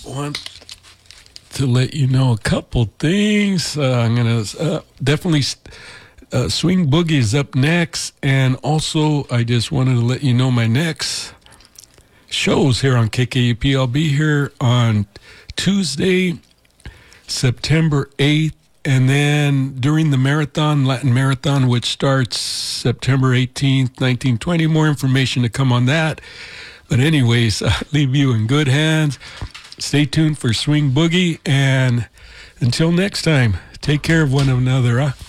want to let you know a couple things. I'm going to definitely Swing Boogie is up next. And also, I just wanted to let you know my next shows here on KKUP. I'll be here on Tuesday, September 8th. And then during the marathon, Latin Marathon, which starts September 18th, 1920. More information to come on that. But anyways, I leave you in good hands. Stay tuned for Swing Boogie. And until next time, take care of one another, huh?